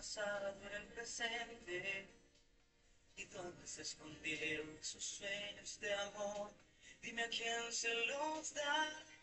pasado era el presente. ¿Y dónde se escondieron esos sueños de amor? Dime a quién se los daré.